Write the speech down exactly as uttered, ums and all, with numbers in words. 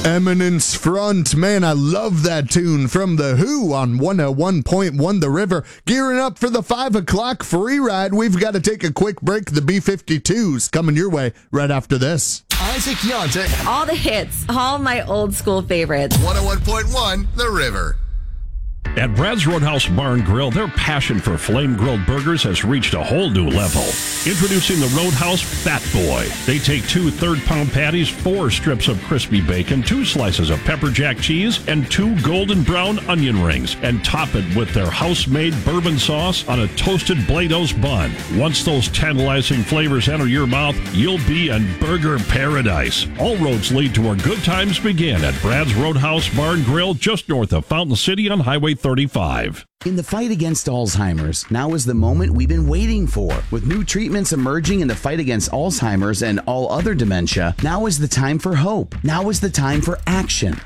Eminence Front. Man, I love that tune from The Who on one oh one point one The River. Gearing up for the five o'clock free ride. We've got to take a quick break. The B fifty-twos coming your way right after this. Isaac Yonta. All the hits, all my old school favorites. one oh one point one The River. At Brad's Roadhouse Bar and Grill, their passion for flame-grilled burgers has reached a whole new level. Introducing the Roadhouse Fat Boy. They take two third-pound patties, four strips of crispy bacon, two slices of pepper jack cheese, and two golden brown onion rings, and top it with their house-made bourbon sauce on a toasted Blados bun. Once those tantalizing flavors enter your mouth, you'll be in burger paradise. All roads lead to where good times begin at Brad's Roadhouse Bar and Grill, just north of Fountain City on Highway thirty-five. In the fight against Alzheimer's, now is the moment we've been waiting for. With new treatments emerging in the fight against Alzheimer's and all other dementia, now is the time for hope. Now is the time for action.